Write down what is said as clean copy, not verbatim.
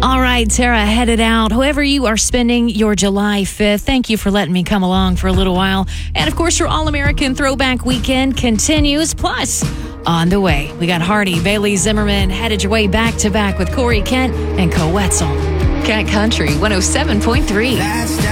All right, Tara, headed out. Whoever you are spending your July 5th, thank you for letting me come along for a little while. And of course, your All-American Throwback Weekend continues. Plus, on the way, we got Hardy, Bailey Zimmerman headed your way back-to-back with Corey Kent and Co Wetzel. Cat Country 107.3.